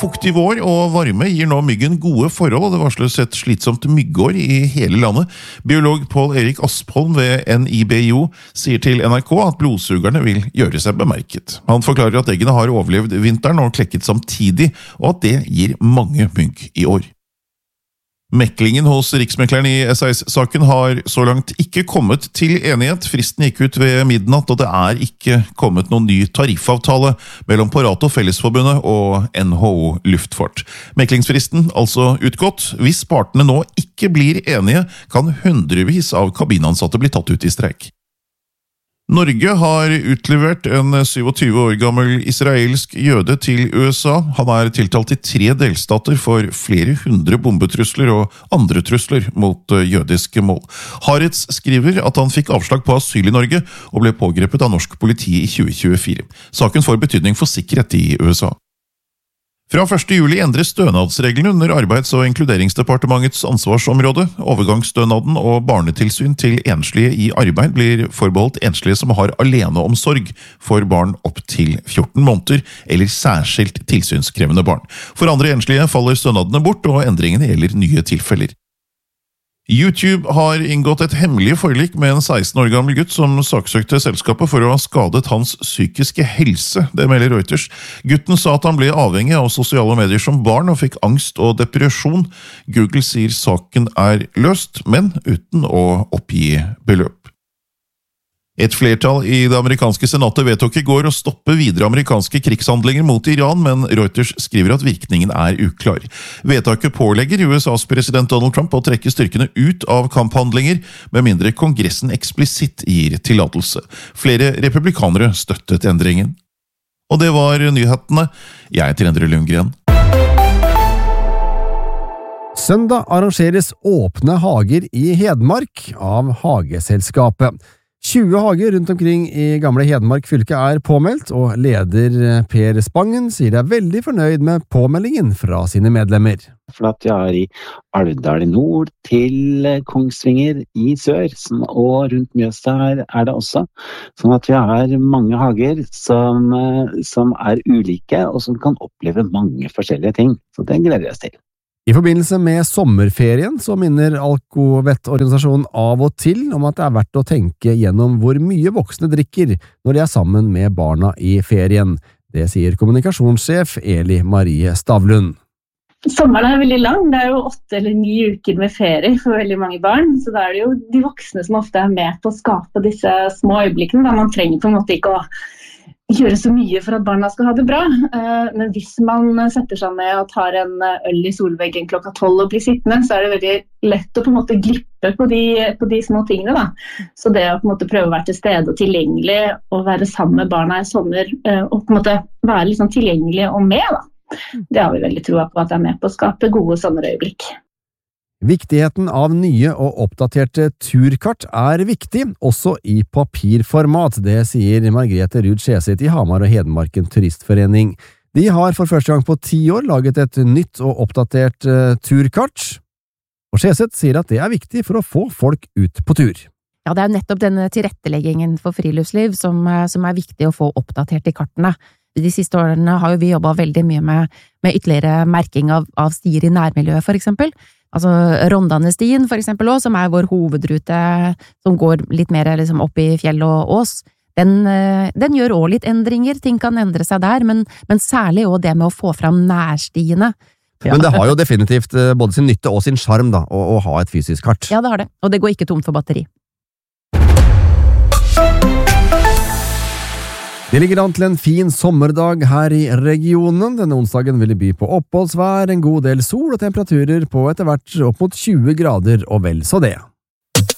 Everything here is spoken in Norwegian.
fuktig vår og varme gir nå myggen gode forhold, og det varsles et slitsomt myggår i hele landet. Biolog Pål Erik Aspholm ved NIBIO sier til NRK at blodsugerne vil gjøre seg bemerket. Han forklarer at eggene har overlevd vinteren og klekket samtidig, og at det gir mange mygg i år. Meklingen hos Riksmekleren i SAS-saken har så langt ikke kommet til enighet. Fristen gikk ut ved midnatt, og det er ikke kommet noen ny tariffavtale mellom Pareto Fellesforbundet og NHO Luftfart. Meklingsfristen altså utgått. Hvis partene nå ikke blir enige, kan hundrevis av kabinansatte bli tatt ut i streik. Norge har utlevert en 27 år gammel israelsk jøde til USA. Han er tiltalt i 3 delstater for flere hundre bombetrusler og andre trusler mot jødiske mål. Haaretz skriver at han fikk avslag på asyl i Norge og ble pågrepet av norsk politi i 2024. Saken får betydning for sikkerhet i USA. Fra 1. juli endres stønadsreglene under Arbeids- og inkluderingsdepartementets ansvarsområde. Overgangsstønaden og barnetilsyn til enslige i arbeid blir forbeholdt enslige som har aleneomsorg for barn opp til 14 måneder, eller særskilt tilsynskrevende barn. For andre enslige faller stønadene bort, og endringene gjelder nye tilfeller. YouTube har inngått et hemmelig forlik med en 16 år gammel gutt som saksøkte selskapet for å ha skadet hans psykiske helse, det melder Reuters. Gutten sa at han ble avhengig av sosiale medier som barn og fikk angst og depresjon. Google sier saken er løst, men uten å oppgi beløp. Et flertall i det amerikanske senatet vedtok i går å stoppe videre amerikanske krigshandlinger mot Iran, men Reuters skriver at virkningen er uklar. Vedtaket pålegger USAs president Donald Trump å trekke styrkene ut av kamphandlinger, med mindre kongressen eksplisitt gir tillatelse. Flere republikanere støttet endringen. Og det var nyhetene. Jeg heter Endre Lundgren. Søndag arrangeres åpne hager i Hedmark av Hageselskapet. 20 hager rundt omkring i gamle Hedmark fylke er påmeldt, og leder Per Spangen sier de er veldig fornøyd med påmeldingen fra sine medlemmer. For at jeg er i Alvdal i nord til Kongsvinger i sør, og rundt Mjøsa er det også. Sånn at vi har mange hager som er ulike, og som kan oppleve mange forskjellige ting. Så det gleder jeg oss til. I forbindelse med sommerferien så minner Alkovettorganisasjonen av og til om at det er verdt å tenke gjennom hvor mye voksne drikker når de er sammen med barna i ferien. Det sier kommunikasjonssjef Eli Marie Stavlund. Sommeren er veldig lang, det er jo 8 eller 9 uker med ferie for veldig mange barn, så da er det jo de voksne som ofte er med på å skape disse små øyeblikkene, da man trenger på en måte ikke å gjøre så mye for at barna skal ha det bra. Men hvis man setter seg ned og tar en øl i solveggen klokka 12 og blir sittende, så er det veldig lett å på en måte glippe på de små tingene. Da. Så det å på en måte prøve å være til stede og tilgjengelig og være sammen med barna i sommer og på en måte være liksom tilgjengelig og med, da. Det har vi veldig troa på at det er med på å skape gode sommerøyeblikk. Viktigheten av nye og oppdaterte turkart er viktig, også i papirformat, det sier Margrethe Ruud Skjeseth i Hamar og Hedmarken Turistforening. De har for første gang på 10 år laget et nytt og oppdatert turkart, og Skjeseth sier at det er viktig for å få folk ut på tur. Ja, det er jo nettopp denne tilretteleggingen for friluftsliv som er viktig å få oppdatert i kartene. De siste årene har jo vi jobbet veldig mye med ytterligere merking av stier i nærmiljøet, for eksempel. Altså Rondanestien for eksempel også, som er vår hovedrute, som går litt mer liksom opp i fjell og ås. Den gjør også litt endringer, ting kan endre seg der, men særlig også det med å få fram nærstiene. Ja. Men det har jo definitivt både sin nytte og sin charm da, å ha et fysisk kart. Ja, det har det, og det går ikke tomt for batteri. Det ligger an til en fin sommerdag her i regionen. Denne onsdagen vil det by på oppholdsvær, en god del sol og temperaturer på etter hvert opp mot 20 grader og vel så det.